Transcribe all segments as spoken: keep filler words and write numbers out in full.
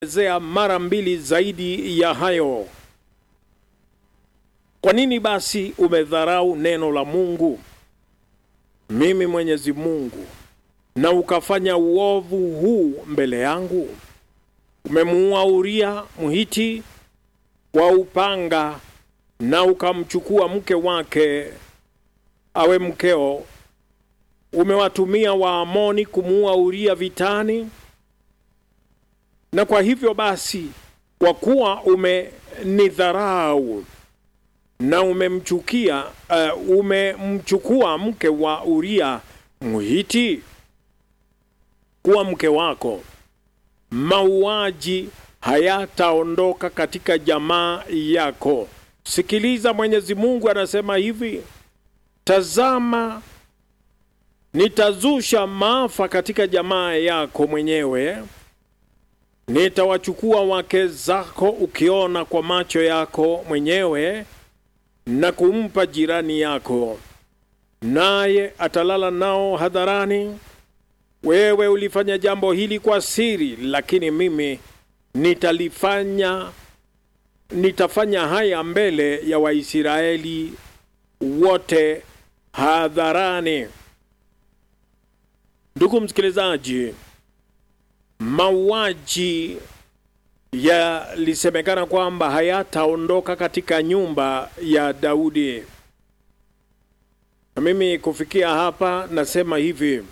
zea mara mbili zaidi ya hayo. Kwa nini basi umedharau neno la Mungu, mimi Mwenyezi Mungu, na ukafanya uovu huu mbele yangu? Umemuua Uria Mhiti kwa upanga na ukamchukua mke wake awe mkeo. Umewatumia Waamoni kumuua Uria vitani. Na kwa hivyo basi, kwa kuwa umenidharau na umemchukia uh, umemchukua mke wa Uria Mhiti kuwa mke wako, mauaji hayataondoka katika jamaa yako. Sikiliza, Mwenyezi Mungu anasema hivi: tazama, nitazusha maafa katika jamaa yako mwenyewe. Nitawachukua wake zako ukiona kwa macho yako mwenyewe na kumpa jirani yako, naye atalala nao hadharani. Wewe ulifanya jambo hili kwa siri, lakini mimi nitalifanya nitafanya haya mbele ya Waisraeli wote hadharani. Ndugu msikilizaji, mauaji yalisemekana kwamba hayataondoka katika nyumba ya Daudi. Na mimi kufikia hapa nasema hivi: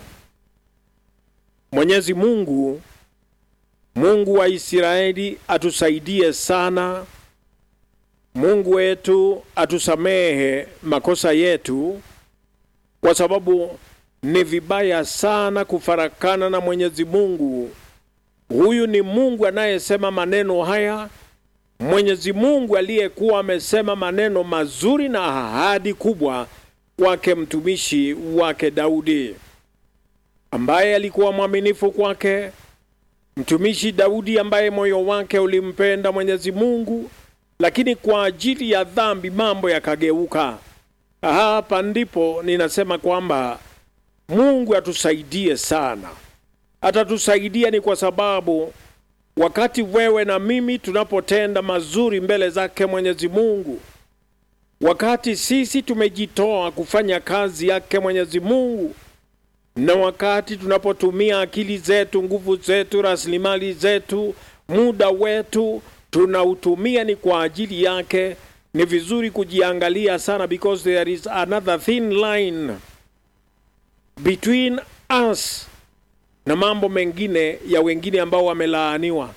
Mwenyezi Mungu, Mungu wa Israeli, atusaidie sana. Mungu wetu atusamehe makosa yetu, kwa sababu ni vibaya sana kufarakana na Mwenyezi Mungu. Huyu ni Mungu anayesema maneno haya, Mwenyezi Mungu aliyekuwa amesema maneno mazuri na ahadi kubwa kwake mtumishi wake Daudi, ambaye alikuwa mwaminifu kwake. Mtumishi Daudi ambaye moyo wake ulimpenda Mwenyezi Mungu, lakini kwa ajili ya dhambi mambo yakageuka. Hapa ndipo ninasema kwamba Mungu atusaidie sana. Atatusaidia ni kwa sababu wakati wewe na mimi tunapotenda mazuri mbele zake Mwenyezi Mungu, wakati sisi tumejitoa kufanya kazi yake Mwenyezi Mungu, na wakati tunapotumia akili zetu, nguvu zetu, rasilimali zetu, muda wetu, tunautumia ni kwa ajili yake, ni vizuri kujiangalia sana, because there is another thin line between us na mambo mengine ya wengine ambao wamelaaniwa.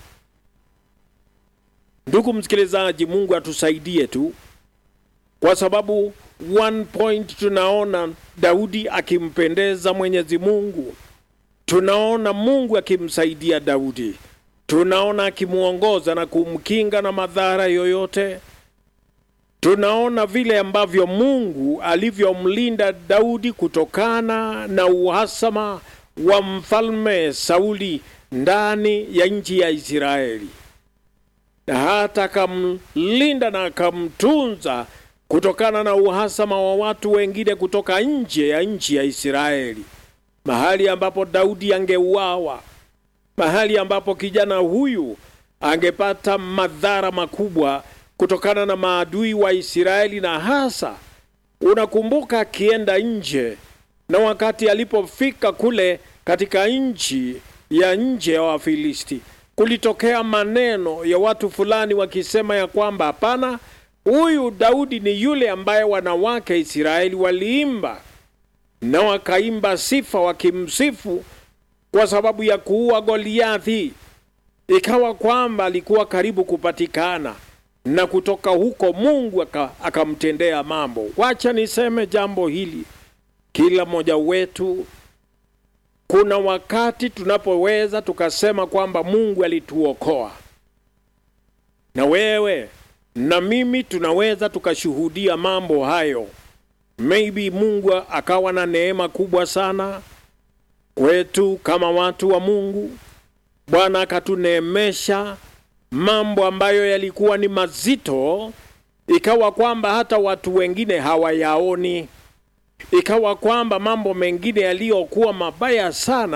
Ndugu msikilizaji, Mungu atusaidie tu, kwa sababu one point tunaona Daudi akimpendeza Mwenyezi Mungu. Tunaona Mungu akimsaidia Daudi. Tunaona akimuongoza na kumkinga na madhara yoyote. Tunaona vile ambavyo Mungu alivyomlinda Daudi kutokana na uhasama wa mfalme Sauli ndani ya nchi ya Israeli, na hata akamlinda na akamtunza kutokana na uhasama wa watu wengine kutoka nje ya nchi ya Israeli, mahali ambapo Daudi angeuawa, mahali ambapo kijana huyu angepata madhara makubwa kutokana na maadui wa Israeli. Na hasa unakumbuka akienda nje, na wakati alipofika kule katika nchi ya nje ya Wafilisti, kulitokea maneno ya watu fulani wakisema ya kwamba hapana, huyu Daudi ni yule ambaye wanawake Israeli waliimba, na wakaimba sifa wakimsifu kwa sababu ya kuua Goliathi. Ikawa kwamba alikuwa karibu kupatikana, na kutoka huko Mungu akamtendea mambo. Wacha niseme jambo hili, kila mmoja wetu kuna wakati tunapoweza tukasema kwamba Mungu alituokoa, na wewe na mimi tunaweza tukashuhudia mambo hayo. Maybe Mungu akawa na neema kubwa sana kwetu kama watu wa Mungu. Bwana akatuneemesha mambo ambayo yalikuwa ni mazito, ikawa kwamba hata watu wengine hawayaoni. Ikawa kwamba mambo mengine yaliyokuwa mabaya sana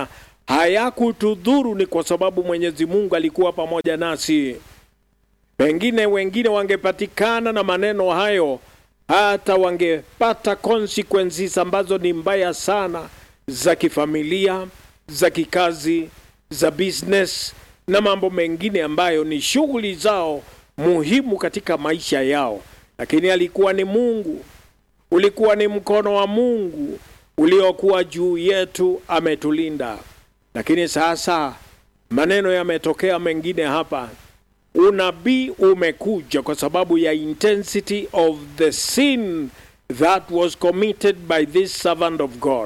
hayakutudhuru ni kwa sababu Mwenyezi Mungu alikuwa pamoja nasi. Pengine wengine wangepatikana na maneno hayo, hata wangepata consequences ambazo ni mbaya sana, za kifamilia, za kikazi, za business na mambo mengine ambayo ni shughuli zao muhimu katika maisha yao. Lakini alikuwa ni Mungu, ulikuwa ni mkono wa Mungu uliokuwa juu yetu, ametulinda. Lakini sasa maneno yametokea mengine hapa. Unabii umekuja kwa sababu ya intensity of the sin that was committed by this servant of God.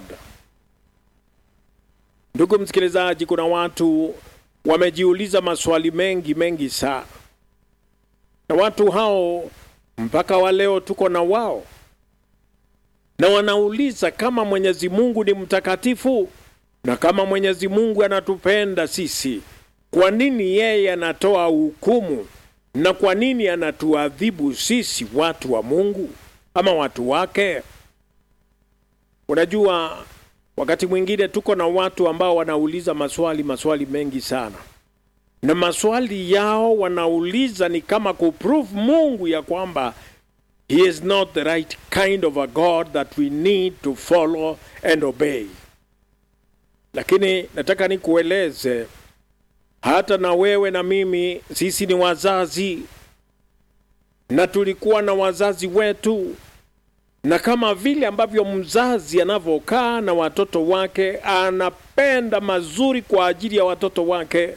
Ndugu msikilizaji, kuna watu wamejiuliza maswali mengi mengi sana. Na watu hao mpaka wa leo tuko na wao. Na wanauliza kama Mwenyezi Mungu ni mtakatifu na kama Mwenyezi Mungu anatupenda sisi, kwa nini yeye anatoa hukumu na kwa nini anatuadhibu sisi watu wa Mungu ama watu wake? Unajua, wakati mwingine tuko na watu ambao wanauliza maswali maswali mengi sana. Na maswali yao wanauliza ni kama kuprove Mungu ya kwamba he is not the right kind of a God that we need to follow and obey. Lakini nataka nikueleze, hata na wewe na mimi, sisi ni wazazi na tulikuwa na wazazi wetu. Na kama vile ambavyo mzazi anavyokaa na watoto wake, anapenda mazuri kwa ajili ya watoto wake,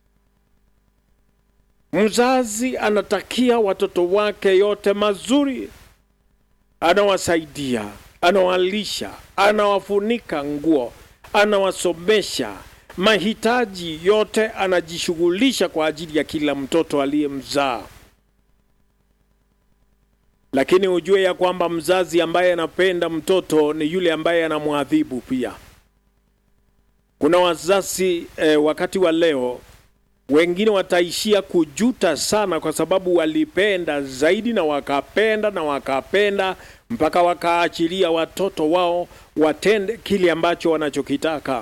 mzazi anatakia watoto wake yote mazuri. Anawasaidia, anawalisha, anawafunika nguo, anawasomesha, mahitaji yote anajishughulisha kwa ajili ya kila mtoto aliyemzaa. Lakini ujue ya kwamba mzazi ambaye anapenda mtoto ni yule ambaye anamwadhibu pia. Kuna wazazi eh, wakati wa leo wengine wataishia kujuta sana kwa sababu walipenda zaidi na wakapenda na wakapenda mpaka wakaachilia watoto wao watende kile ambacho wanachokitaka.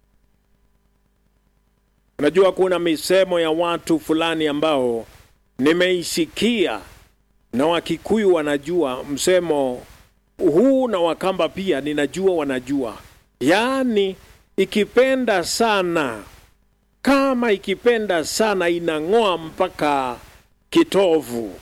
Unajua, kuna misemo ya watu fulani ambao nimeisikia, na Wakikuyu wanajua msemo huu, na Wakamba pia ninajua wanajua. Yaani, ikipenda sana, kama ikipenda sana inang'oa mpaka kitovu.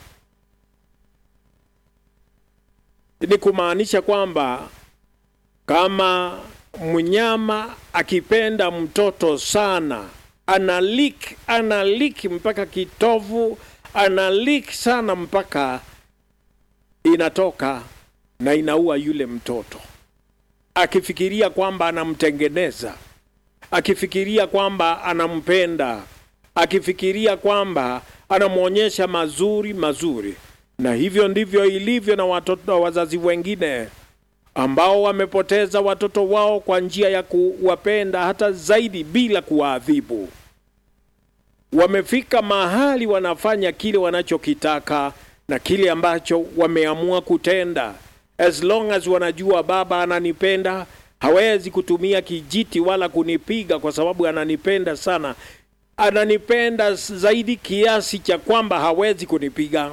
Ni kumaanisha kwamba kama mnyama akipenda mtoto sana, analik analik mpaka kitovu, analik sana mpaka inatoka na inaua yule mtoto, akifikiria kwamba anamtengeneza, akifikiria kwamba anampenda, akifikiria kwamba anamuonyesha mazuri mazuri. Na hivyo ndivyo ilivyo na watoto, wazazi wengine ambao wamepoteza watoto wao kwa njia ya kuwapenda hata zaidi bila kuwaadhibu. Wamefika mahali wanafanya kile wanachokitaka na kile ambacho wameamua kutenda. As long as wanajua baba ananipenda, hawezi kutumia kijiti wala kunipiga kwa sababu ananipenda sana. Ananipenda zaidi kiasi cha kwamba hawezi kunipiga.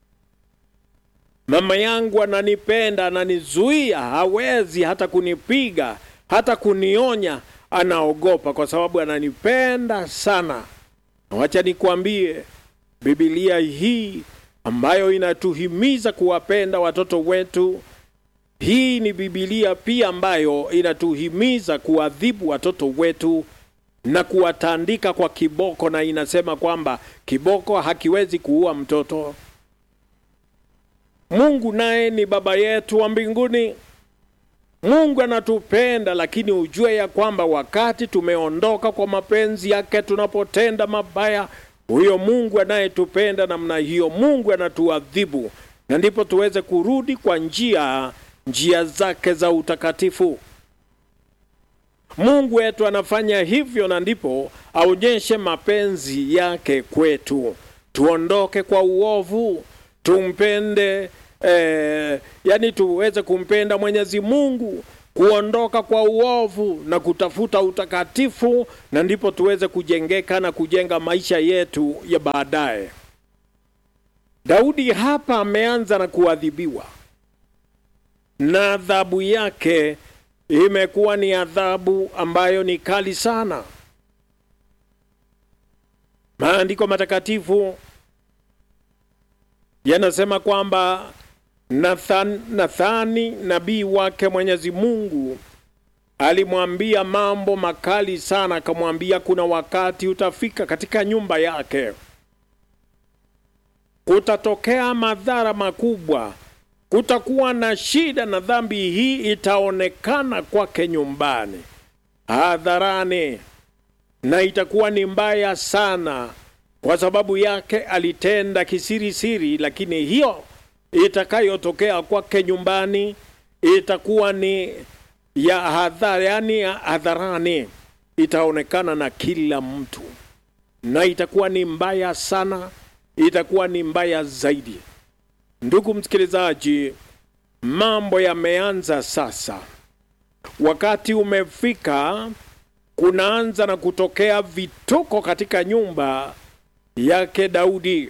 Mama yangu ananipenda, ananizuia, hawezi hata kunipiga, hata kunionya, anaogopa kwa sababu ananipenda sana. Wacha nikwambie, Biblia hii ambayo inatuhimiza kuwapenda watoto wetu, hii ni Biblia pia ambayo inatuhimiza kuadhibu watoto wetu na kuwatandika kwa kiboko, na inasema kwamba kiboko hakiwezi kuua mtoto. Mungu naye ni baba yetu wa mbinguni. Mungu anatupenda, lakini ujue ya kwamba wakati tumeondoka kwa mapenzi yake, tunapotenda mabaya, huyo Mungu anayetupenda namna hiyo, Mungu anatuadhibu, na ndipo tuweze kurudi kwa njia njia zake za utakatifu. Mungu wetu anafanya hivyo, na ndipo aonyeshe mapenzi yake kwetu. Tuondoke kwa uovu, tumpende, eh, yani tuweze kumpenda Mwenyezi Mungu, kuondoka kwa uovu na kutafuta utakatifu, na ndipo tuweze kujengeka na kujenga maisha yetu ya baadaye. Daudi hapa ameanza na kuadhibiwa, na adhabu yake imekuwa ni adhabu ambayo ni kali sana. Maandiko matakatifu yanasema kwamba Nathan, Nathani nabii wake Mwenyezi Mungu alimwambia mambo makali sana. Akamwambia kuna wakati utafika katika nyumba yake kutatokea madhara makubwa, kutakuwa na shida, na dhambi hii itaonekana kwake nyumbani, hadharani, na itakuwa ni mbaya sana. Kwa sababu yake alitenda kisiri siri, lakini hiyo itakayotokea kwake nyumbani itakuwa ni ya hadhara, yani hadharani, itaonekana na kila mtu, na itakuwa ni mbaya sana, itakuwa ni mbaya zaidi. Ndugu msikilizaji, mambo yameanza sasa. Wakati umefika, kunaanza na kutokea vituko katika nyumba yake Daudi.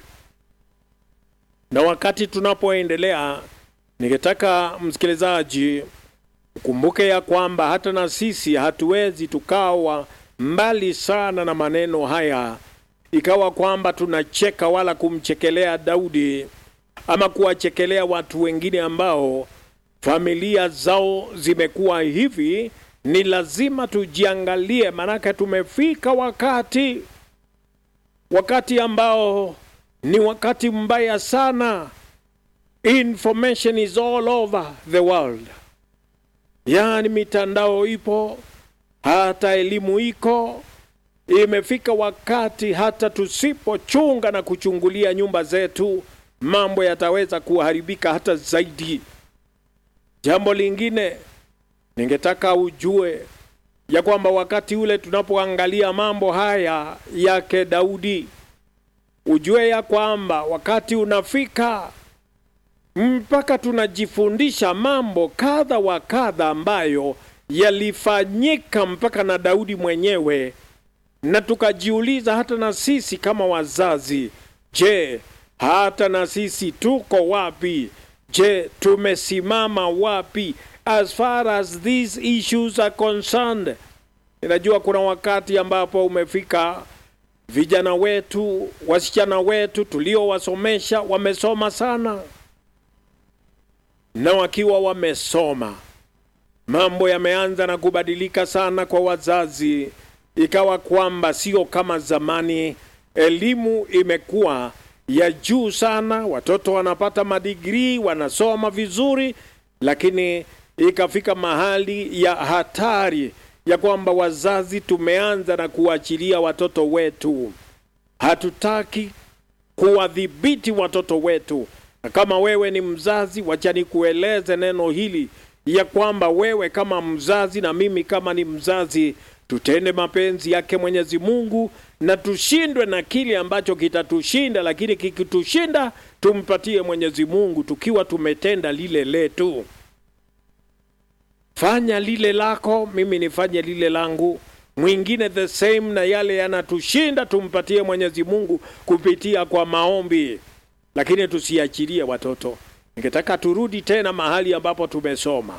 Na wakati tunapoendelea, ningetaka msikilizaji ukumbuke ya kwamba hata na sisi hatuwezi tukawa mbali sana na maneno haya, ikawa kwamba tunacheka wala kumchekelea Daudi ama kuwachekelea watu wengine ambao familia zao zimekuwa hivi. Ni lazima tujiangalie, manake tumefika wakati wakati ambao ni wakati mbaya sana. Information is all over the world. Yani mitandao ipo, hata elimu iko. Imefika wakati hata tusipochunga na kuchungulia nyumba zetu, mambo yataweza kuharibika hata zaidi. Jambo lingine ningetaka ujue ya kwamba wakati ule tunapoangalia mambo haya yake Daudi, ujue ya kwamba wakati unafika mpaka tunajifundisha mambo kadha wa kadha ambayo yalifanyika mpaka na Daudi mwenyewe, na tukajiuliza hata na sisi kama wazazi, je, hata na sisi tuko wapi? Je, tumesimama wapi as far as these issues are concerned? Ninajua kuna wakati ambapo umefika, vijana wetu, wasichana wetu tulio wasomesha wamesoma sana, na wakiwa wamesoma mambo yameanza na kubadilika sana kwa wazazi. Ikawa kwamba sio kama zamani, elimu imekuwa ya juu sana, watoto wanapata madigrii, wanasoma vizuri, lakini ikafika mahali ya hatari ya kwamba wazazi tumeanza na kuachilia watoto wetu. Hatutaki kuwadhibiti watoto wetu. Na kama wewe ni mzazi, wacha nikueleze neno hili ya kwamba wewe kama mzazi na mimi kama ni mzazi, tutende mapenzi yake Mwenyezi Mungu na tushindwe na kile ambacho kitatushinda, lakini kikitushinda tumpatie Mwenyezi Mungu tukiwa tumetenda lile letu. Fanya lile lako, mimi nifanye lile langu, mwingine the same, na yale yanatushinda tumpatie Mwenyezi Mungu kupitia kwa maombi, lakini tusiachilie watoto. Ningetaka turudi tena mahali ambapo tumesoma.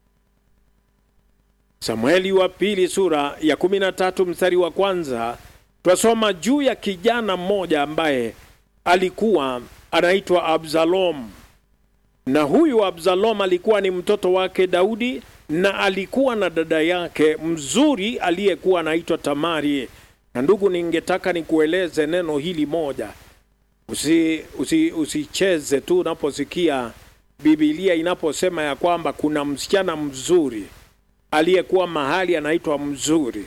Samueli wa pili sura ya kumi na tatu mstari wa kwanza, twasoma juu ya kijana mmoja ambaye alikuwa anaitwa Absalom. Na huyu Absalom alikuwa ni mtoto wake Daudi, na alikuwa na dada yake mzuri aliyekuwa anaitwa Tamari. Na ndugu, ningetaka nikueleze neno hili moja. Usi, usi, usicheze tu unaposikia Biblia inaposema ya kwamba kuna msichana mzuri aliyekuwa mahali anaitwa mzuri.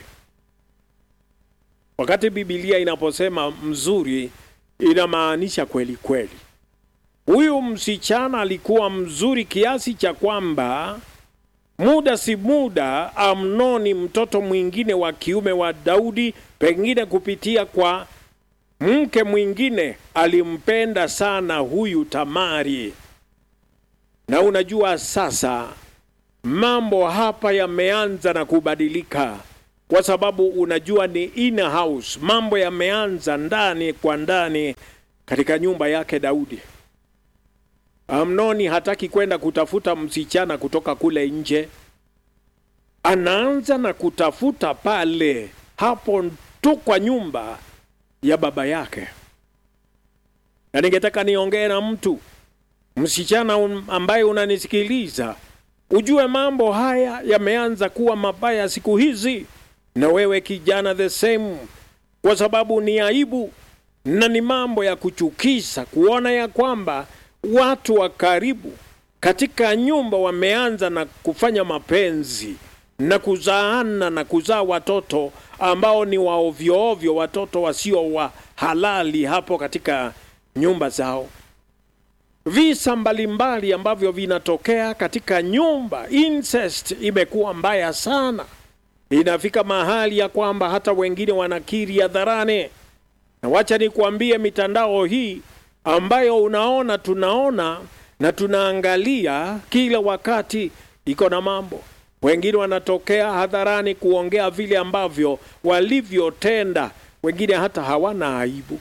Wakati Biblia inaposema mzuri, inamaanisha kweli kweli. Huyu msichana alikuwa mzuri kiasi cha kwamba muda si muda Amnoni, mtoto mwingine wa kiume wa Daudi, pengine kupitia kwa mke mwingine, alimpenda sana huyu Tamari. Na unajua sasa mambo hapa yameanza na kubadilika, kwa sababu unajua ni in house. Mambo yameanza ndani kwa ndani katika nyumba yake Daudi. Amnoni hataki kwenda kutafuta msichana kutoka kule nje. Anaanza na kutafuta pale hapo tu kwa nyumba ya baba yake. Na ningetaka niongee na mtu msichana un, ambaye unanisikiliza, ujue mambo haya yameanza kuwa mabaya siku hizi. Na wewe kijana the same, kwa sababu ni aibu na ni mambo ya kuchukisa kuona ya kwamba watu wa karibu katika nyumba wameanza na kufanya mapenzi na kuzaana na kuzaa watoto ambao ni wa ovyo ovyo, watoto wasio wa halali hapo katika nyumba zao. Visa mbalimbali ambavyo vinatokea katika nyumba, incest imekuwa mbaya sana. Inafika mahali ya kwamba hata wengine wanakiri hadharani. Na wacha nikuambie, mitandao hii ambayo unaona tunaona na tunaangalia kila wakati iko na mambo. Wengine wanatokea hadharani kuongea vile ambavyo walivyotenda, wengine hata hawana aibu.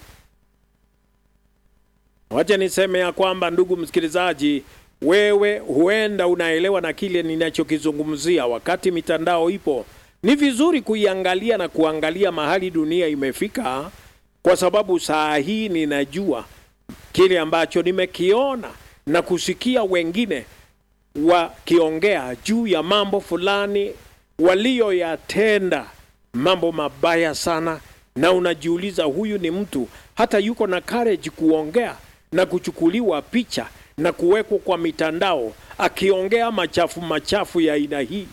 Wacha niseme ya kwamba, ndugu msikilizaji, wewe huenda unaelewa na kile ninachokizungumzia. Wakati mitandao ipo, ni vizuri kuiangalia na kuangalia mahali dunia imefika, kwa sababu saa hii ninajua kile ambacho nimekiona na kusikia wengine wakiongea juu ya mambo fulani walioyatenda, mambo mabaya sana. Na unajiuliza, huyu ni mtu hata yuko na courage kuongea na kuchukuliwa picha na kuwekwa kwa mitandao akiongea machafu machafu ya aina hii?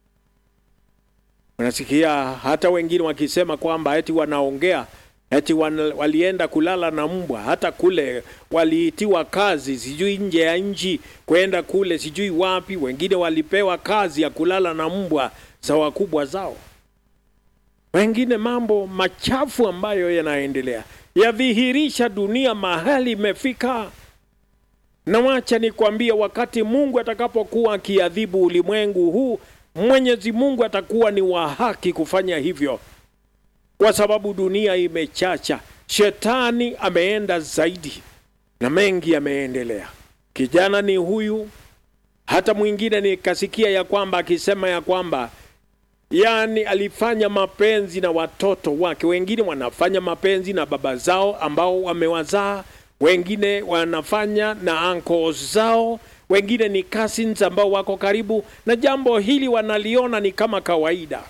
Unasikia hata wengine wakisema kwamba eti wanaongea eti wan, walienda kulala na mbwa. Hata kule waliitiwa kazi sijui nje ya nchi kwenda kule sijui wapi. Wengine walipewa kazi ya kulala na mbwa za wakubwa zao. Wengine mambo machafu ambayo yanaendelea yadhihirisha dunia mahali imefika. Na wacha nikwambie, wakati Mungu atakapokuwa akiadhibu ulimwengu huu, Mwenyezi Mungu atakuwa ni wa haki kufanya hivyo, kwa sababu dunia imechacha. Shetani ameenda zaidi na mengi yameendelea. Kijana ni huyu, hata mwingine nikasikia ya kwamba akisema ya kwamba yani alifanya mapenzi na watoto wake. Wengine wanafanya mapenzi na baba zao ambao wamewazaa, wengine wanafanya na uncles zao, wengine ni cousins ambao wako karibu, na jambo hili wanaliona ni kama kawaida.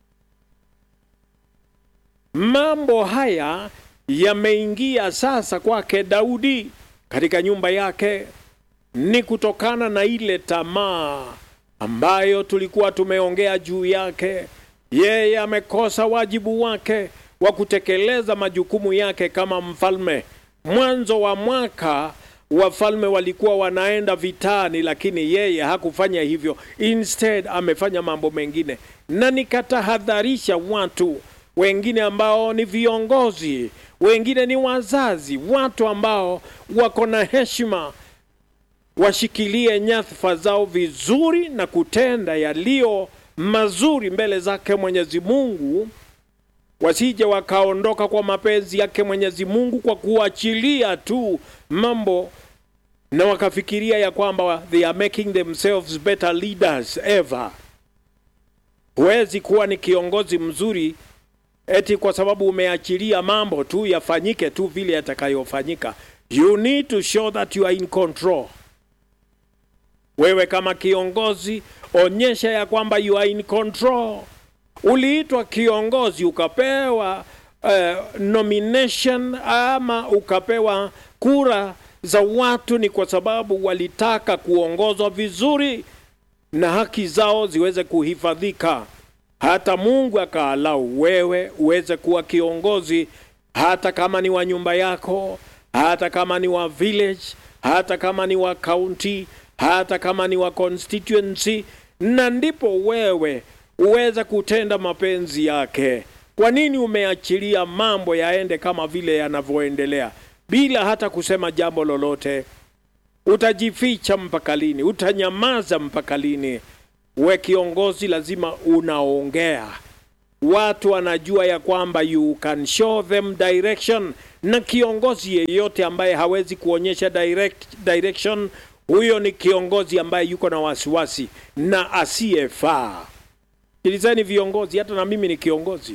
Mambo haya yameingia sasa kwake Daudi katika nyumba yake, ni kutokana na ile tamaa ambayo tulikuwa tumeongea juu yake. Yeye amekosa wajibu wake wa kutekeleza majukumu yake kama mfalme. Mwanzo wa mwaka wafalme walikuwa wanaenda vitani, lakini yeye hakufanya hivyo. Instead amefanya mambo mengine. Na nikatahadharisha watu wengine ambao ni viongozi, wengine ni wazazi, watu ambao wako na heshima, washikilie nyadhifa zao vizuri na kutenda yaliyo mazuri mbele zake Mwenyezi Mungu. Wasije wakaondoka kwa mapenzi yake Mwenyezi Mungu kwa kuachilia tu mambo na wakafikiria ya kwamba they are making themselves better leaders ever. Huwezi kuwa ni kiongozi mzuri eti kwa sababu umeachilia mambo tu yafanyike tu vile yatakayofanyika. You need to show that you are in control. Wewe kama kiongozi, onyesha ya kwamba you are in control. Uliitwa kiongozi, ukapewa uh, nomination ama ukapewa kura za watu, ni kwa sababu walitaka kuongozwa vizuri na haki zao ziweze kuhifadhika. Hata Mungu akaalau wewe uweze kuwa kiongozi, hata kama ni wa nyumba yako, hata kama ni wa village, hata kama ni wa county, hata kama ni wa constituency, na ndipo wewe uweze kutenda mapenzi yake. Kwa nini umeachilia mambo yaende kama vile yanavyoendelea bila hata kusema jambo lolote? Utajificha mpaka lini? Utanyamaza mpaka lini? we kiongozi lazima unaongea. Watu wanajua ya kwamba you can show them direction, na kiongozi yeyote ambaye hawezi kuonyesha direct, direction, huyo ni kiongozi ambaye yuko na wasiwasi na asiyefaa. Kilizani viongozi, hata na mimi ni kiongozi.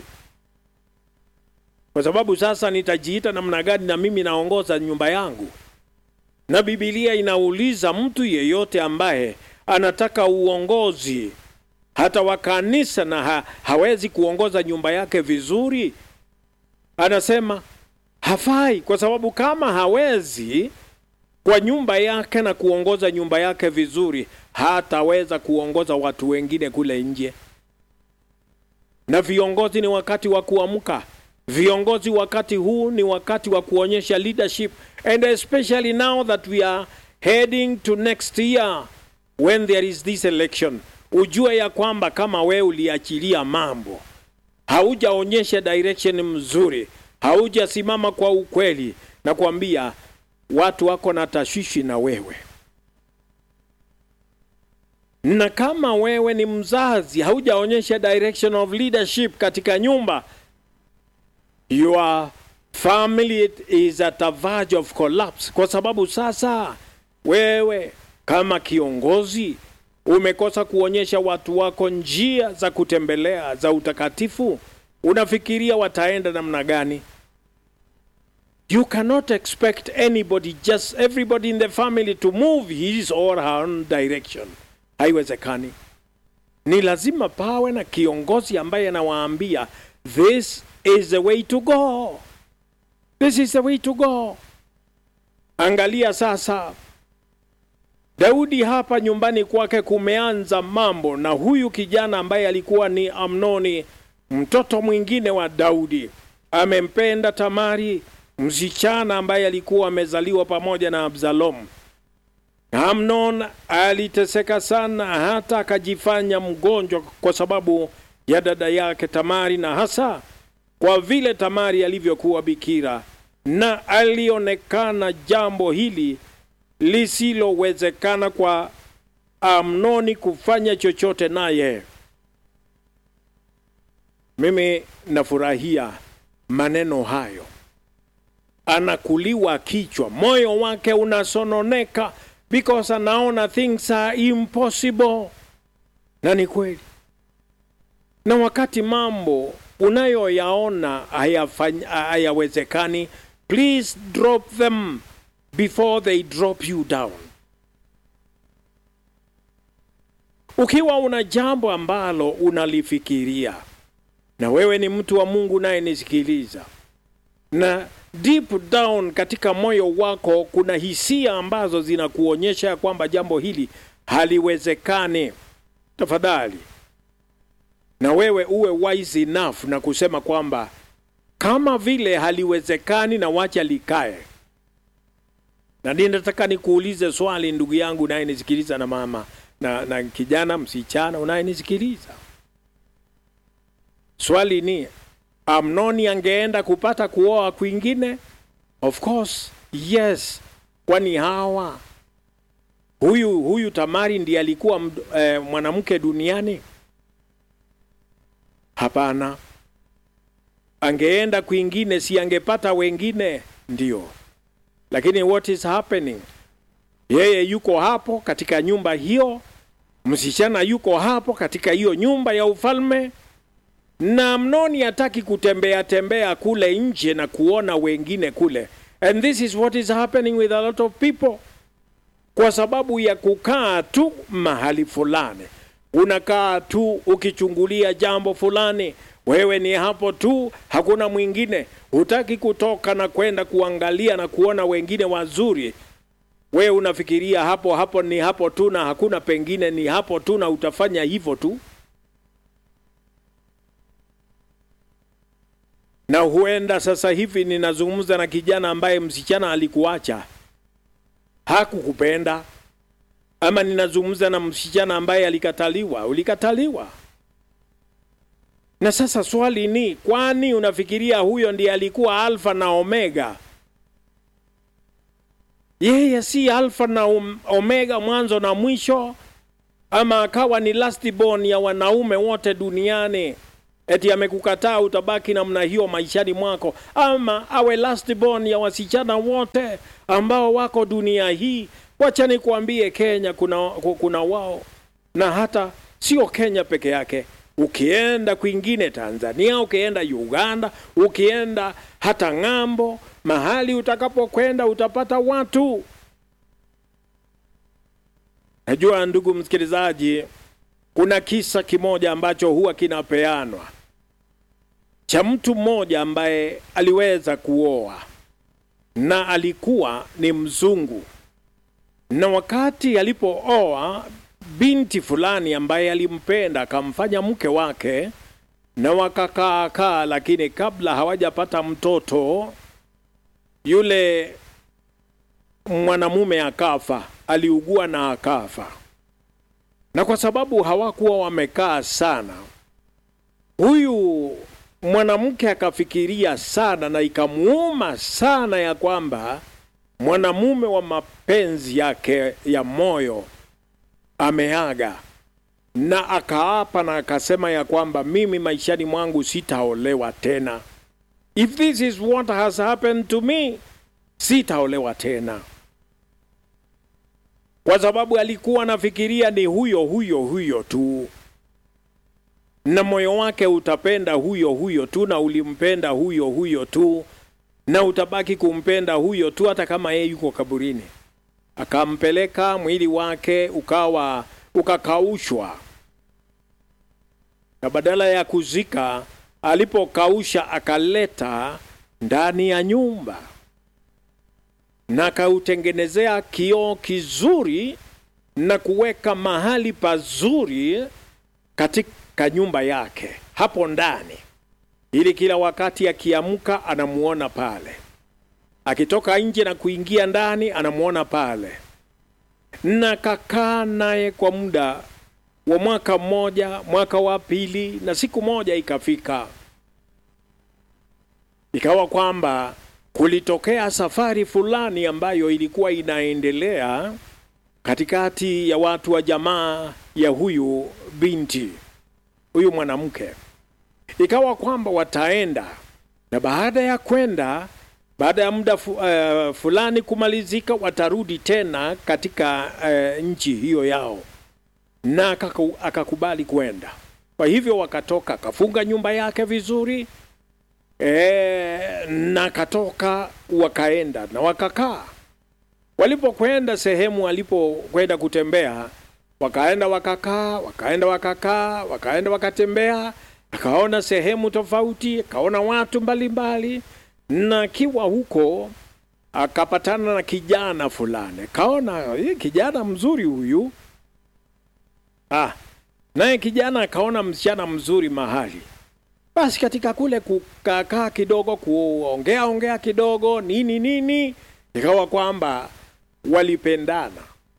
Kwa sababu sasa nitajiita namna gani na mimi naongoza nyumba yangu? Na Biblia inauliza mtu yeyote ambaye anataka uongozi hata wa kanisa na ha, hawezi kuongoza nyumba yake vizuri, anasema hafai, kwa sababu kama hawezi kwa nyumba yake na kuongoza nyumba yake vizuri, hataweza kuongoza watu wengine kule nje. Na viongozi ni wakati wa kuamka. Viongozi wakati huu ni wakati wa kuonyesha leadership, and especially now that we are heading to next year when there is this election. Ujue ya kwamba kama we uliachilia mambo, haujaonyesha direction mzuri, haujasimama kwa ukweli, na kuambia watu wako na tashwishi na wewe. Na kama wewe ni mzazi, haujaonyesha direction of leadership katika nyumba, your family is at a verge of collapse. Kwa sababu sasa wewe kama kiongozi umekosa kuonyesha watu wako njia za kutembelea za utakatifu, unafikiria wataenda namna gani? You cannot expect anybody, just everybody in the family to move his or her own direction. Haiwezekani. Ni lazima pawe na kiongozi ambaye anawaambia this is the way to go. This is the way to go. Angalia sasa, Daudi hapa nyumbani kwake kumeanza mambo, na huyu kijana ambaye alikuwa ni Amnoni, mtoto mwingine wa Daudi, amempenda Tamari, msichana ambaye alikuwa amezaliwa pamoja na Absalom. Amnon aliteseka sana hata akajifanya mgonjwa kwa sababu ya dada yake Tamari, na hasa kwa vile Tamari alivyokuwa bikira, na alionekana jambo hili lisilowezekana kwa Amnoni kufanya chochote naye. Mimi nafurahia maneno hayo. Anakuliwa kichwa, moyo wake unasononeka because anaona things are impossible. Na ni kweli. Na wakati mambo unayoyaona hayawezekani, please drop them before they drop you down. Ukiwa una jambo ambalo unalifikiria, na wewe ni mtu wa Mungu naye nisikiliza, na deep down katika moyo wako kuna hisia ambazo zinakuonyesha kwamba jambo hili haliwezekani, tafadhali na wewe uwe wise enough na kusema kwamba kama vile haliwezekani na wacha likae. Na ninataka nikuulize swali, ndugu yangu naye nisikiliza, na mama na, na kijana msichana unaye nisikiliza. Swali ni, Amnoni angeenda kupata kuoa kwingine? Of course, yes. Kwani hawa huyu huyu Tamari ndiye alikuwa eh, mwanamke duniani? Hapana. Angeenda kwingine, si angepata wengine? Ndio. Lakini what is happening? Yeye yuko hapo katika nyumba hiyo, msichana yuko hapo katika hiyo nyumba ya ufalme, na Amnoni hataki kutembea tembea kule nje na kuona wengine kule. And this is what is happening with a lot of people. Kwa sababu ya kukaa tu mahali fulani, unakaa tu ukichungulia jambo fulani, wewe ni hapo tu, hakuna mwingine. Hutaki kutoka na kwenda kuangalia na kuona wengine wazuri. Wewe unafikiria hapo hapo ni hapo tu na hakuna pengine, ni hapo tu na utafanya hivyo tu. Na huenda sasa hivi ninazungumza na kijana ambaye msichana alikuacha, hakukupenda. Ama ninazungumza na msichana ambaye alikataliwa, ulikataliwa. Na sasa swali ni, kwani unafikiria huyo ndiye alikuwa alfa na omega? Yeye si alfa na omega, mwanzo na mwisho. ama akawa ni last born ya wanaume wote duniani, eti amekukataa utabaki namna hiyo maishani mwako, ama awe last born ya wasichana wote ambao wako dunia hii. Wacha nikwambie, Kenya kuna kuna wao, na hata sio Kenya peke yake. Ukienda kwingine, Tanzania, ukienda Uganda, ukienda hata ng'ambo, mahali utakapokwenda utapata watu. Najua ndugu msikilizaji, kuna kisa kimoja ambacho huwa kinapeanwa cha mtu mmoja ambaye aliweza kuoa na alikuwa ni mzungu, na wakati alipooa binti fulani ambaye alimpenda akamfanya mke wake, na wakakaa kaa, lakini kabla hawajapata mtoto yule mwanamume akafa, aliugua na akafa. Na kwa sababu hawakuwa wamekaa sana, huyu mwanamke akafikiria sana na ikamuuma sana ya kwamba mwanamume wa mapenzi yake ya moyo ameaga, na akaapa na akasema ya kwamba mimi maishani mwangu sitaolewa tena. If this is what has happened to me, sitaolewa tena. Kwa sababu alikuwa anafikiria ni huyo huyo huyo tu, na moyo wake utapenda huyo huyo tu, na ulimpenda huyo huyo tu, na utabaki kumpenda huyo tu hata kama yeye yuko kaburini. Akampeleka, mwili wake ukawa ukakaushwa, na badala ya kuzika, alipokausha akaleta ndani ya nyumba na kautengenezea kioo kizuri na kuweka mahali pazuri katika nyumba yake hapo ndani, ili kila wakati akiamka anamuona pale, akitoka nje na kuingia ndani anamuona pale. Na kakaa naye kwa muda wa mwaka mmoja, mwaka wa pili, na siku moja ikafika, ikawa kwamba kulitokea safari fulani ambayo ilikuwa inaendelea katikati ya watu wa jamaa ya huyu binti, huyu mwanamke. Ikawa kwamba wataenda, na baada ya kwenda, baada ya muda fu, uh, fulani kumalizika, watarudi tena katika uh, nchi hiyo yao, na akakubali kwenda. Kwa hivyo wakatoka, kafunga nyumba yake vizuri, E, na katoka wakaenda na wakakaa. Walipokwenda sehemu walipokwenda kutembea, wakaenda wakakaa, wakaenda wakakaa, wakaenda wakatembea, akaona sehemu tofauti, akaona watu mbalimbali, na kiwa huko akapatana na kijana fulani. Kaona hii kijana mzuri huyu. Ah, naye kijana akaona msichana mzuri mahali. Basi katika kule kukaa kidogo, kuongea ongea kidogo, nini nini, ikawa kwamba walipendana.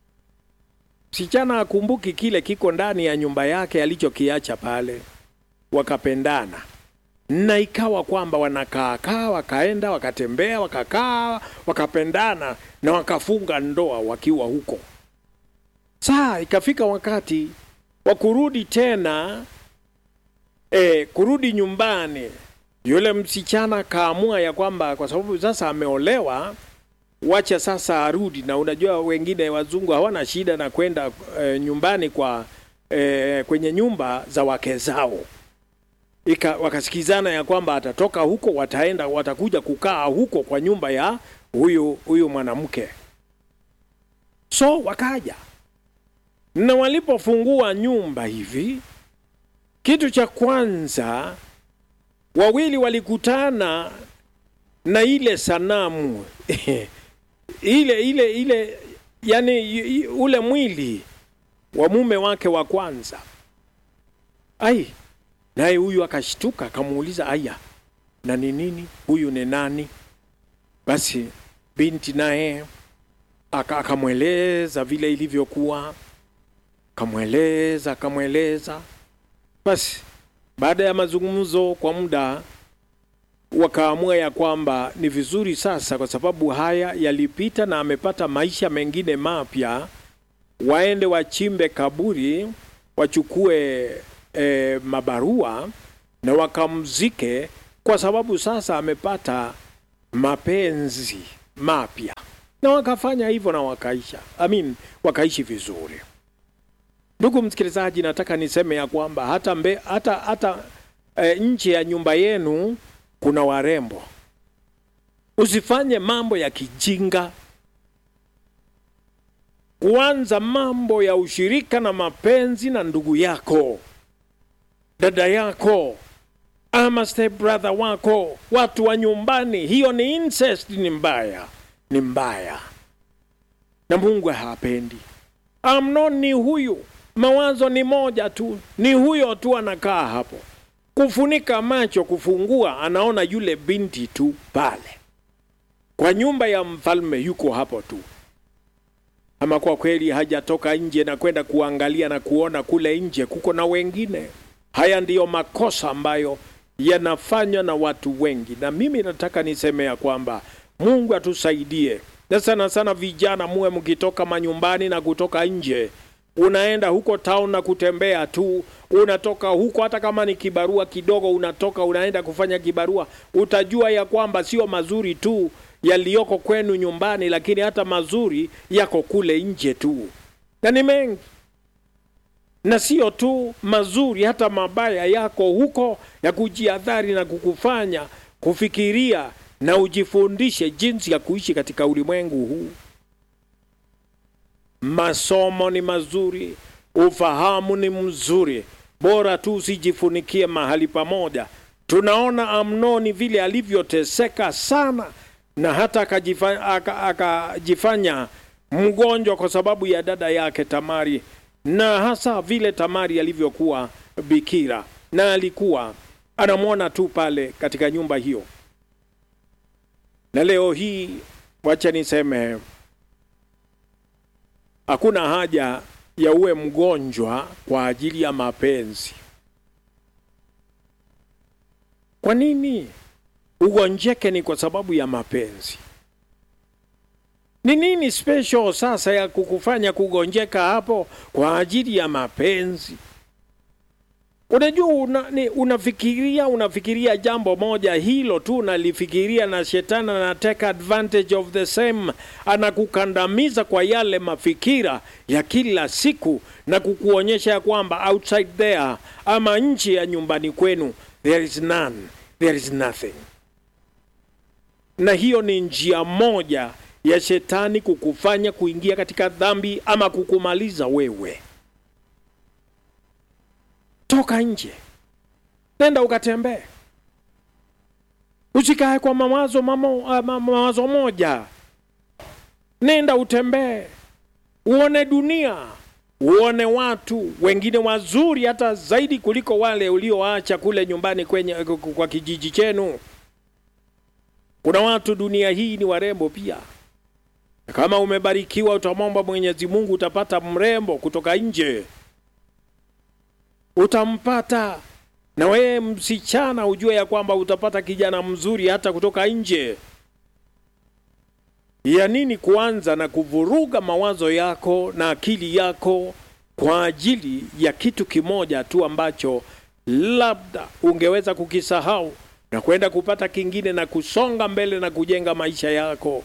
Msichana akumbuki kile kiko ndani ya nyumba yake alichokiacha pale. Wakapendana. Na ikawa kwamba wanakaa kaa, wakaenda, wakatembea, wakakaa, wakapendana, na wakafunga ndoa wakiwa huko. Saa ikafika wakati wa kurudi tena, E, kurudi nyumbani. Yule msichana kaamua ya kwamba kwa sababu sasa ameolewa, wacha sasa arudi. Na unajua wengine wazungu hawana shida na kwenda e, nyumbani kwa e, kwenye nyumba za wake zao. Ika wakasikizana ya kwamba atatoka huko, wataenda watakuja kukaa huko kwa nyumba ya huyu huyu mwanamke. So wakaja, na walipofungua nyumba hivi, kitu cha kwanza wawili walikutana na ile sanamu ile ile ile, yani ule mwili wa mume wake wa kwanza. Ai, naye huyu akashtuka, akamuuliza, aya, na ni nini? Huyu ni nani? Basi binti naye akamweleza vile ilivyokuwa, akamweleza akamweleza. Basi baada ya mazungumzo kwa muda, wakaamua ya kwamba ni vizuri sasa, kwa sababu haya yalipita na amepata maisha mengine mapya, waende wachimbe kaburi, wachukue e, mabarua na wakamzike, kwa sababu sasa amepata mapenzi mapya. Na wakafanya hivyo na wakaisha. I mean, wakaishi vizuri. Ndugu msikilizaji, nataka niseme ya kwamba hata mbe, hata hata e, nje ya nyumba yenu kuna warembo. Usifanye mambo ya kijinga. Kuanza mambo ya ushirika na mapenzi na ndugu yako, dada yako, ama step brother wako, watu wa nyumbani, hiyo ni incest, ni mbaya. Ni mbaya. Na Mungu hapendi. Amnon ni huyu. Mawazo ni moja tu. Ni huyo tu anakaa hapo. Kufunika macho, kufungua, anaona yule binti tu pale. Kwa nyumba ya mfalme yuko hapo tu. Ama kwa kweli hajatoka nje na kwenda kuangalia na kuona kule nje kuko na wengine. Haya ndiyo makosa ambayo yanafanywa na watu wengi. Na mimi nataka niseme ya kwamba Mungu atusaidie. Na sana sana vijana, muwe mkitoka manyumbani na kutoka nje, unaenda huko town na kutembea tu, unatoka huko hata kama ni kibarua kidogo, unatoka unaenda kufanya kibarua, utajua ya kwamba sio mazuri tu yaliyoko kwenu nyumbani, lakini hata mazuri yako kule nje tu. Na ni mengi. Na sio tu mazuri, hata mabaya yako huko, ya kujiadhari na kukufanya kufikiria na ujifundishe jinsi ya kuishi katika ulimwengu huu. Masomo ni mazuri, ufahamu ni mzuri, bora tu usijifunikie mahali pamoja. Tunaona Amnoni vile alivyoteseka sana, na hata akajifanya, akajifanya mgonjwa kwa sababu ya dada yake Tamari, na hasa vile Tamari alivyokuwa bikira na alikuwa anamwona tu pale katika nyumba hiyo. Na leo hii wacha niseme, hakuna haja ya uwe mgonjwa kwa ajili ya mapenzi. Kwa nini ugonjeke ni kwa sababu ya mapenzi? Ni nini special sasa ya kukufanya kugonjeka hapo kwa ajili ya mapenzi? Unajua una, ni, unafikiria unafikiria jambo moja hilo tu, unalifikiria, na shetani na take advantage of the same, anakukandamiza kwa yale mafikira ya kila siku na kukuonyesha ya kwamba outside there ama nje ya nyumbani kwenu there is none, there is nothing. Na hiyo ni njia moja ya shetani kukufanya kuingia katika dhambi ama kukumaliza wewe. Toka nje. Nenda ukatembee. Usikae kwa mawazo mamo, uh, mawazo moja. Nenda utembee. Uone dunia. Uone watu wengine wazuri hata zaidi kuliko wale ulioacha kule nyumbani kwenye kwa kijiji chenu. Kuna watu dunia hii ni warembo pia. Kama umebarikiwa, utamwomba Mwenyezi Mungu, utapata mrembo kutoka nje. Utampata. Na wewe msichana ujue ya kwamba utapata kijana mzuri hata kutoka nje. Ya nini kuanza na kuvuruga mawazo yako na akili yako kwa ajili ya kitu kimoja tu ambacho labda ungeweza kukisahau na kwenda kupata kingine na kusonga mbele na kujenga maisha yako?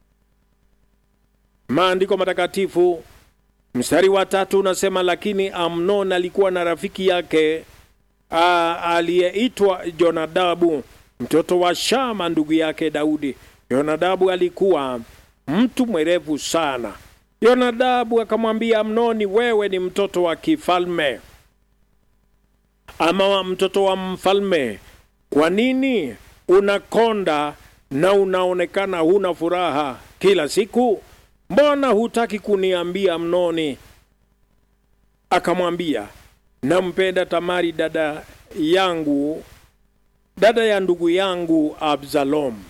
Maandiko matakatifu mstari wa tatu unasema, lakini Amnon alikuwa na rafiki yake aliyeitwa Jonadabu, mtoto wa Shama ndugu yake Daudi. Jonadabu alikuwa mtu mwerevu sana. Jonadabu akamwambia Amnoni, wewe ni mtoto wa kifalme ama wa mtoto wa mfalme, kwa nini unakonda na unaonekana huna furaha kila siku? Mbona hutaki kuniambia? Amnoni akamwambia, nampenda Tamari dada yangu, dada ya ndugu yangu Absalom.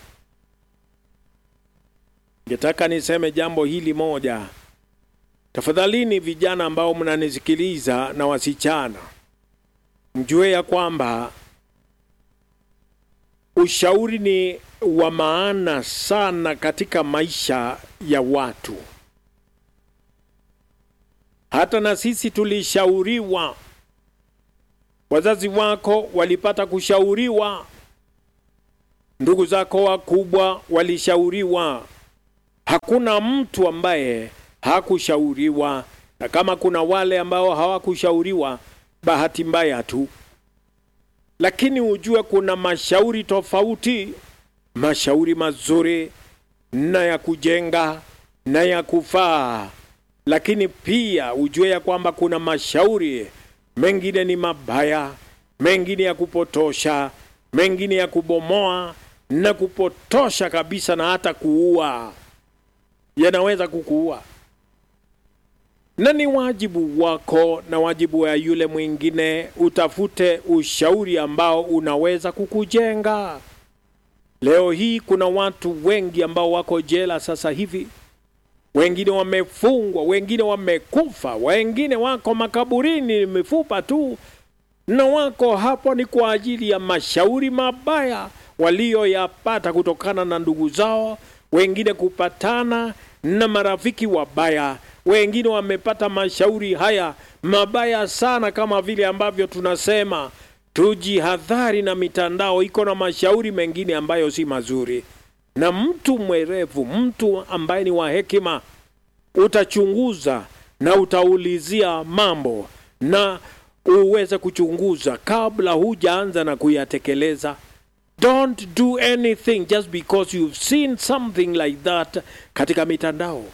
Ningetaka niseme jambo hili moja. Tafadhalini vijana ambao mnanisikiliza na wasichana, mjue ya kwamba ushauri ni wa maana sana katika maisha ya watu. Hata na sisi tulishauriwa. Wazazi wako walipata kushauriwa. Ndugu zako wakubwa walishauriwa. Hakuna mtu ambaye hakushauriwa. Na kama kuna wale ambao hawakushauriwa, bahati mbaya tu. Lakini ujue kuna mashauri tofauti, mashauri mazuri na ya kujenga na ya kufaa. Lakini pia ujue ya kwamba kuna mashauri mengine ni mabaya, mengine ya kupotosha, mengine ya kubomoa na kupotosha kabisa na hata kuua. Yanaweza kukuua. Na ni wajibu wako na wajibu wa yule mwingine utafute ushauri ambao unaweza kukujenga. Leo hii kuna watu wengi ambao wako jela sasa hivi. Wengine wamefungwa, wengine wamekufa, wengine wako makaburini mifupa tu. Na wako hapo ni kwa ajili ya mashauri mabaya walioyapata kutokana na ndugu zao, wengine kupatana na marafiki wabaya. Wengine wamepata mashauri haya mabaya sana, kama vile ambavyo tunasema tujihadhari na mitandao iko na mashauri mengine ambayo si mazuri. Na mtu mwerevu, mtu ambaye ni wa hekima, utachunguza na utaulizia mambo na uweze kuchunguza kabla hujaanza na kuyatekeleza. Don't do anything just because you've seen something like that katika mitandao.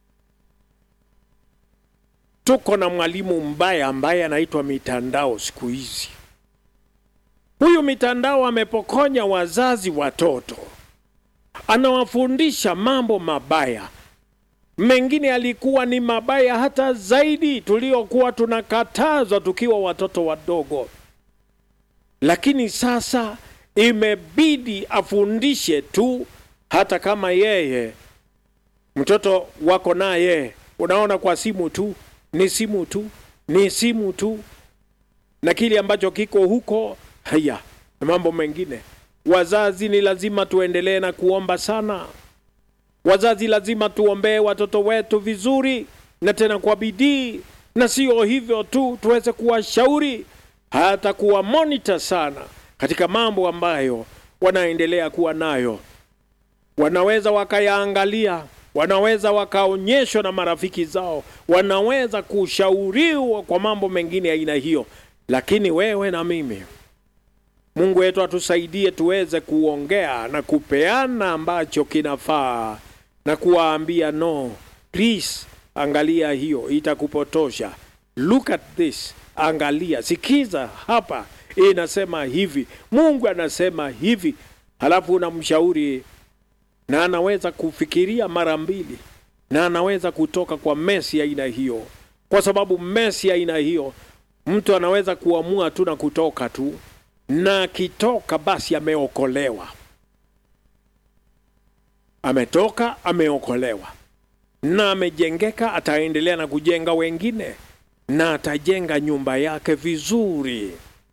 Tuko na mwalimu mbaya ambaye anaitwa mitandao siku hizi. Huyu mitandao amepokonya wazazi watoto. Anawafundisha mambo mabaya. Mengine alikuwa ni mabaya hata zaidi tuliokuwa tunakatazwa tukiwa watoto wadogo. Lakini sasa imebidi afundishe tu, hata kama yeye mtoto wako naye unaona kwa simu tu, ni simu tu, ni simu tu. Na kile ambacho kiko huko, haya, na mambo mengine. Wazazi ni lazima tuendelee na kuomba sana. Wazazi lazima tuombee watoto wetu vizuri na tena kwa bidii. Na sio hivyo tu, tuweze kuwashauri, hata kuwa monitor sana katika mambo ambayo wanaendelea kuwa nayo. Wanaweza wakayaangalia, wanaweza wakaonyeshwa na marafiki zao, wanaweza kushauriwa kwa mambo mengine aina hiyo. Lakini wewe na mimi, Mungu wetu atusaidie tuweze kuongea na kupeana ambacho kinafaa na kuwaambia no, please, angalia hiyo, itakupotosha. Look at this, angalia, sikiza hapa, inasema hivi, Mungu anasema hivi. Halafu unamshauri na anaweza kufikiria mara mbili na anaweza kutoka kwa mesi ya aina hiyo. Kwa sababu mesi ya aina hiyo, mtu anaweza kuamua tu na kutoka tu, na kitoka basi ameokolewa. Ametoka, ameokolewa. Na amejengeka, ataendelea na kujenga wengine. Na atajenga nyumba yake vizuri.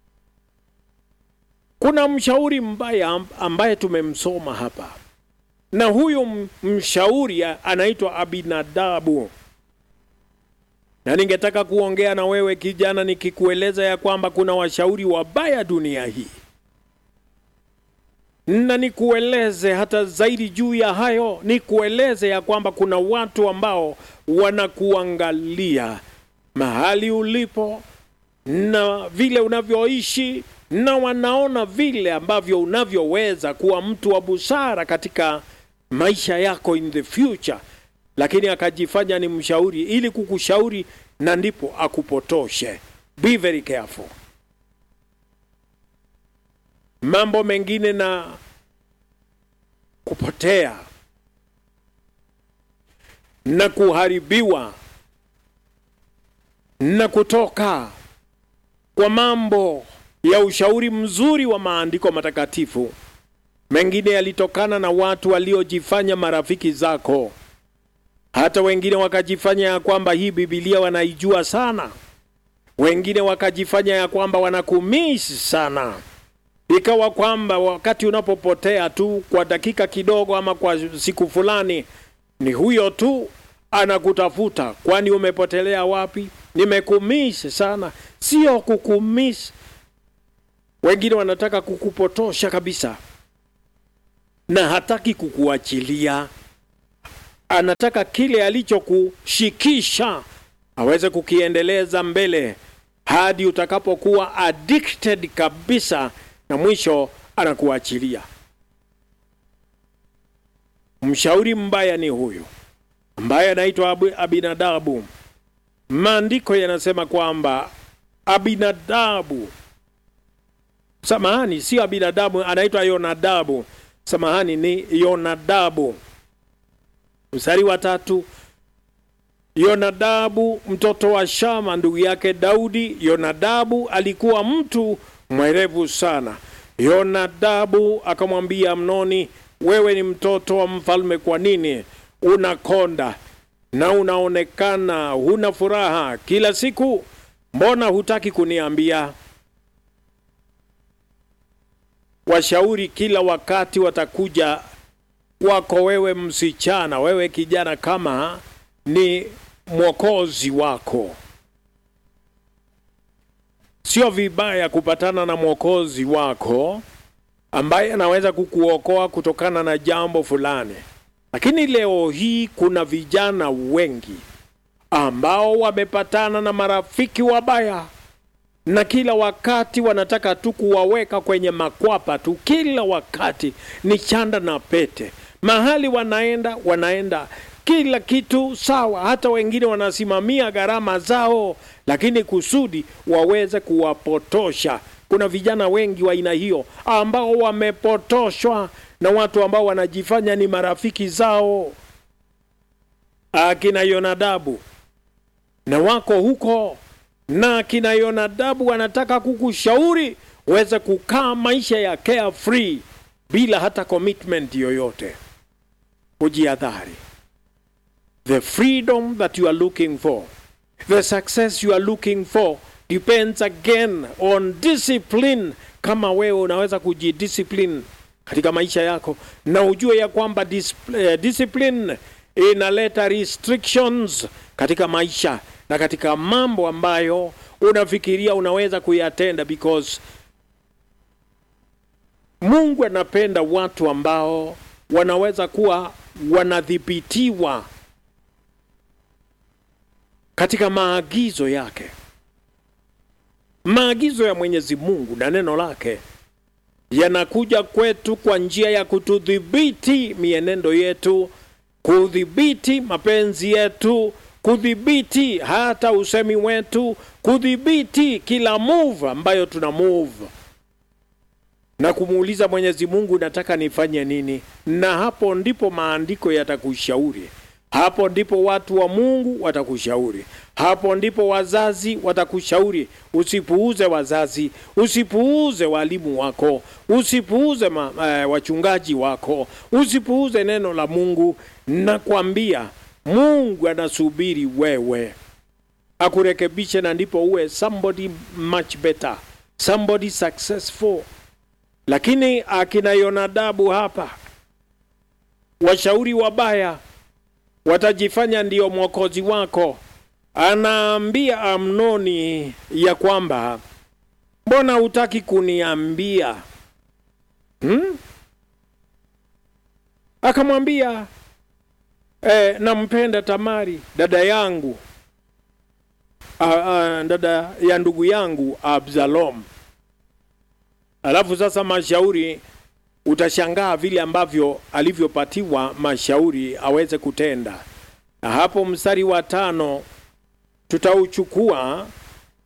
Kuna mshauri mbaya ambaye tumemsoma hapa. Na huyu mshauri anaitwa Abinadabu. Na ningetaka kuongea na wewe kijana nikikueleza ya kwamba kuna washauri wabaya dunia hii. Na nikueleze hata zaidi juu ya hayo, nikueleze ya kwamba kuna watu ambao wanakuangalia mahali ulipo na vile unavyoishi, na wanaona vile ambavyo unavyoweza kuwa mtu wa busara katika maisha yako in the future. Lakini akajifanya ni mshauri ili kukushauri na ndipo akupotoshe. Be very careful. Mambo mengine na kupotea na kuharibiwa na kutoka kwa mambo ya ushauri mzuri wa maandiko matakatifu. Mengine yalitokana na watu waliojifanya marafiki zako. Hata wengine wakajifanya ya kwamba hii Biblia wanaijua sana. Wengine wakajifanya ya kwamba wanakumisi sana. Ikawa kwamba wakati unapopotea tu kwa dakika kidogo ama kwa siku fulani, ni huyo tu anakutafuta, kwani umepotelea wapi? Nimekumisha sana. Sio kukumisha. Wengine wanataka kukupotosha kabisa, na hataki kukuachilia. Anataka kile alichokushikisha aweze kukiendeleza mbele hadi utakapokuwa addicted kabisa, na mwisho anakuachilia. Mshauri mbaya ni huyo ambaye anaitwa Abinadabu. Maandiko yanasema kwamba Abinadabu, samahani, sio Abinadabu, anaitwa Yonadabu. Samahani, ni Yonadabu. Mstari wa tatu, Yonadabu mtoto wa Shama ndugu yake Daudi. Yonadabu alikuwa mtu mwerevu sana. Yonadabu akamwambia Amnoni, wewe ni mtoto wa mfalme, kwa nini unakonda na unaonekana huna furaha kila siku? Mbona hutaki kuniambia? Washauri kila wakati watakuja wako wewe msichana, wewe kijana, kama ni mwokozi wako. Sio vibaya kupatana na mwokozi wako ambaye anaweza kukuokoa kutokana na jambo fulani. Lakini leo hii kuna vijana wengi ambao wamepatana na marafiki wabaya, na kila wakati wanataka tu kuwaweka kwenye makwapa tu. Kila wakati ni chanda na pete. Mahali wanaenda, wanaenda kila kitu sawa. Hata wengine wanasimamia gharama zao, lakini kusudi waweze kuwapotosha. Kuna vijana wengi wa aina hiyo ambao wamepotoshwa na watu ambao wanajifanya ni marafiki zao, akina Yonadabu, na wako huko. Na akina Yonadabu wanataka kukushauri uweze kukaa maisha ya carefree bila hata commitment yoyote. Ujiadhari. The freedom that you are looking for, the success you are looking for, depends again on discipline. Kama wewe unaweza kujidiscipline katika maisha yako, na ujue ya kwamba dis, uh, discipline inaleta restrictions katika maisha na katika mambo ambayo unafikiria unaweza kuyatenda, because Mungu anapenda watu ambao wanaweza kuwa wanadhibitiwa katika maagizo yake. Maagizo ya Mwenyezi Mungu na neno lake yanakuja kwetu kwa njia ya kutudhibiti mienendo yetu, kudhibiti mapenzi yetu, kudhibiti hata usemi wetu, kudhibiti kila move ambayo tuna move, na kumuuliza Mwenyezi Mungu, nataka nifanye nini? Na hapo ndipo maandiko yatakushauri. Hapo ndipo watu wa Mungu watakushauri. Hapo ndipo wazazi watakushauri. Usipuuze wazazi, usipuuze walimu wako, usipuuze ma, uh, wachungaji wako, usipuuze neno la Mungu. Nakwambia Mungu anasubiri wewe akurekebishe, na ndipo uwe somebody much better, somebody successful. Lakini akina Yonadabu hapa, washauri wabaya, watajifanya ndio mwokozi wako. Anaambia Amnoni ya kwamba, mbona hutaki kuniambia? Hmm? Akamwambia, eh, nampenda Tamari, dada yangu, uh, uh, dada ya ndugu yangu Absalom. Alafu sasa mashauri, utashangaa vile ambavyo alivyopatiwa mashauri aweze kutenda. Na hapo mstari wa tano tutauchukua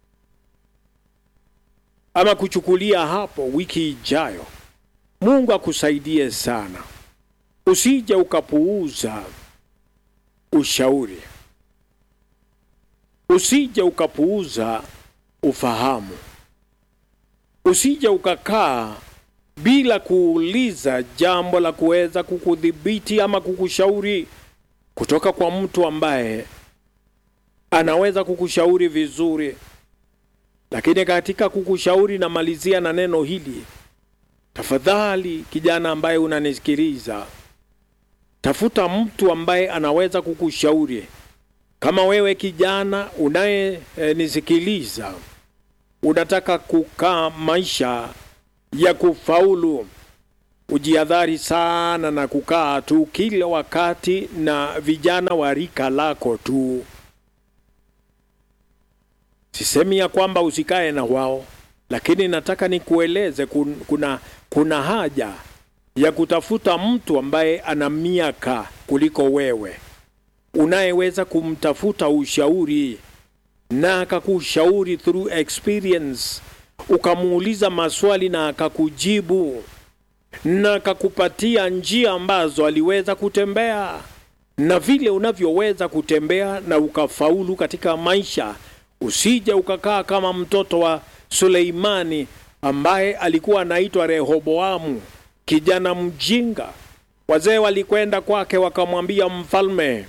ama kuchukulia hapo wiki ijayo. Mungu akusaidie sana. Usije ukapuuza ushauri. Usije ukapuuza ufahamu. Usije ukakaa bila kuuliza jambo la kuweza kukudhibiti ama kukushauri kutoka kwa mtu ambaye anaweza kukushauri vizuri. Lakini katika kukushauri, na malizia na neno hili, tafadhali kijana ambaye unanisikiliza, tafuta mtu ambaye anaweza kukushauri Kama wewe kijana unaye e, nisikiliza, unataka kukaa maisha ya kufaulu, ujiadhari sana na kukaa tu kila wakati na vijana wa rika lako tu. Sisemi ya kwamba usikae na wao, lakini nataka nikueleze kuna, kuna haja ya kutafuta mtu ambaye ana miaka kuliko wewe, unayeweza kumtafuta ushauri na akakushauri through experience, ukamuuliza maswali na akakujibu na akakupatia njia ambazo aliweza kutembea na vile unavyoweza kutembea na ukafaulu katika maisha. Usije ukakaa kama mtoto wa Suleimani ambaye alikuwa anaitwa Rehoboamu, kijana mjinga. Wazee walikwenda kwake wakamwambia mfalme,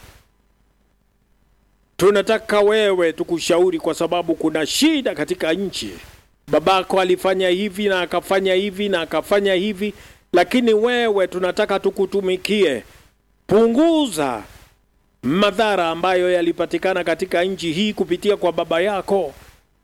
tunataka wewe tukushauri kwa sababu kuna shida katika nchi. Babako alifanya hivi na akafanya hivi na akafanya hivi, lakini wewe tunataka tukutumikie. Punguza madhara ambayo yalipatikana katika nchi hii kupitia kwa baba yako.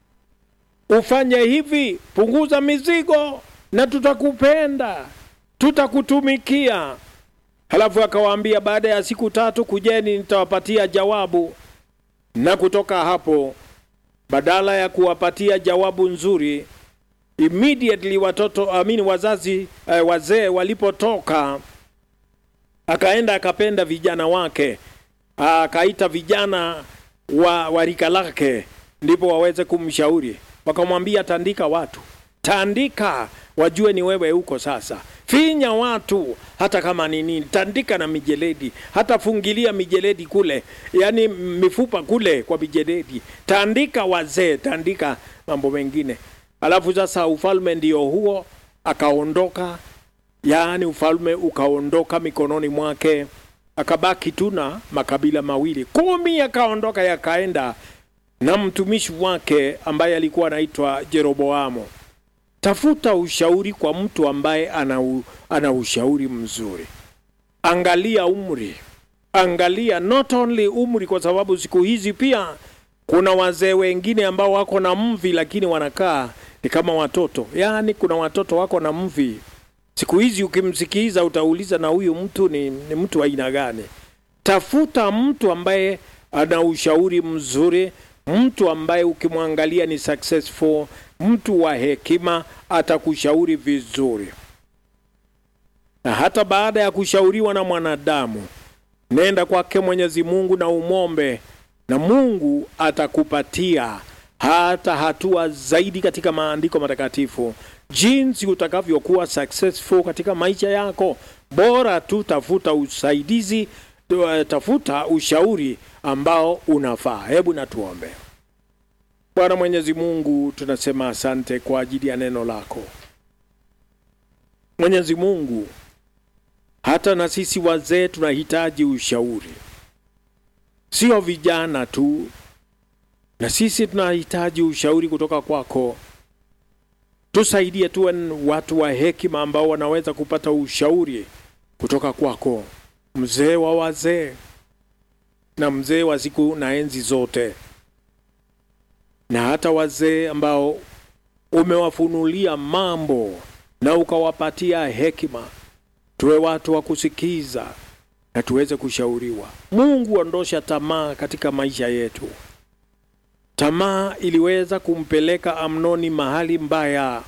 Ufanye hivi, punguza mizigo na tutakupenda, tutakutumikia. Halafu akawaambia, baada ya siku tatu kujeni, nitawapatia jawabu. Na kutoka hapo, badala ya kuwapatia jawabu nzuri, immediately watoto amini wazazi eh, wazee walipotoka, akaenda akapenda vijana wake, akaita vijana wa warika lake ndipo waweze kumshauri. Wakamwambia, tandika watu, tandika wajue ni wewe huko sasa. Finya watu hata kama ni nini, tandika na mijeledi, hata fungilia mijeledi kule, yani mifupa kule kwa mijeledi. Tandika wazee, tandika mambo mengine. Alafu sasa ufalme ndio huo, akaondoka, yani ufalme ukaondoka mikononi mwake. Akabaki tuna makabila mawili, kumi yakaondoka yakaenda na mtumishi wake ambaye alikuwa anaitwa Jeroboamu. Tafuta ushauri kwa mtu ambaye ana, ana ushauri mzuri. Angalia umri. Angalia not only umri, kwa sababu siku hizi pia kuna wazee wengine ambao wako na mvi lakini wanakaa ni kama watoto. Yaani kuna watoto wako na mvi. Siku hizi ukimsikiza utauliza na huyu mtu ni, ni mtu wa aina gani? Tafuta mtu ambaye ana ushauri mzuri, mtu ambaye ukimwangalia ni successful, mtu wa hekima, atakushauri vizuri. Na hata baada ya kushauriwa na mwanadamu, nenda kwake Mwenyezi Mungu na umombe, na Mungu atakupatia hata hatua zaidi katika maandiko matakatifu, jinsi utakavyokuwa successful katika maisha yako. Bora tu tafuta usaidizi, tafuta ushauri ambao unafaa. Hebu na tuombe. Bwana Mwenyezi Mungu, tunasema asante kwa ajili ya neno lako. Mwenyezi Mungu, hata na sisi wazee tunahitaji ushauri. Sio vijana tu, na sisi tunahitaji ushauri kutoka kwako. Tusaidie tuwe watu wa hekima ambao wanaweza kupata ushauri kutoka kwako, mzee wa wazee na mzee wa siku na enzi zote, na hata wazee ambao umewafunulia mambo na ukawapatia hekima. Tuwe watu wa kusikiza na tuweze kushauriwa. Mungu, ondosha tamaa katika maisha yetu. Tamaa iliweza kumpeleka Amnoni mahali mbaya,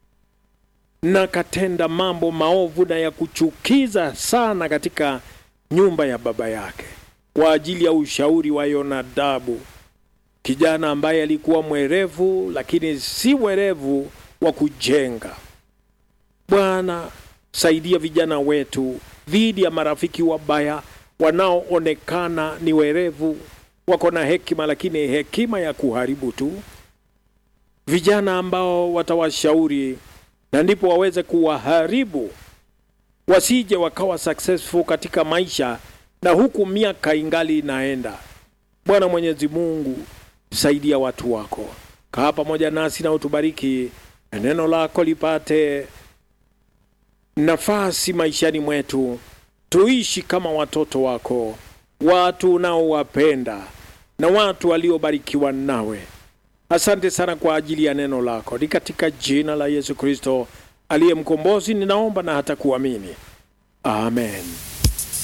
na katenda mambo maovu na ya kuchukiza sana katika nyumba ya baba yake, kwa ajili ya ushauri wa Yonadabu, kijana ambaye alikuwa mwerevu lakini si mwerevu wa kujenga. Bwana, saidia vijana wetu dhidi ya marafiki wabaya wanaoonekana ni werevu, wako na hekima lakini hekima ya kuharibu tu. Vijana ambao watawashauri na ndipo waweze kuwaharibu, wasije wakawa successful katika maisha na huku miaka ingali inaenda. Bwana Mwenyezi Mungu, saidia watu wako. Kaa pamoja nasi na utubariki, na neno lako lipate nafasi maishani mwetu. Tuishi kama watoto wako, watu unaowapenda, na watu waliobarikiwa nawe. Asante sana kwa ajili ya neno lako. Ni katika jina la Yesu Kristo aliye mkombozi ninaomba na hata kuamini. Amen.